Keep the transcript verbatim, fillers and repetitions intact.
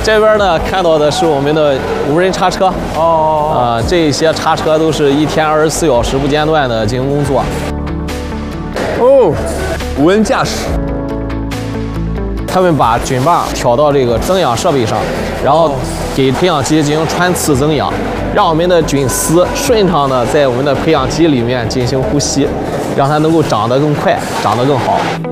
这边呢看到的是我们的无人叉车。 哦。 啊、呃，这些叉车都是一天二十四小时不间断的进行工作。 哦，无人驾驶。 他们把菌棒挑到这个增氧设备上，然后给培养基进行穿刺增氧，让我们的菌丝顺畅的在我们的培养基里面进行呼吸，让它能够长得更快，长得更好。